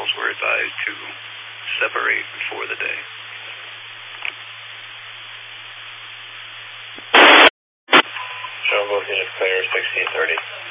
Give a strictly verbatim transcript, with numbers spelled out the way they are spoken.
personnel were advised to separate for the day. Show both units clear, sixteen thirty.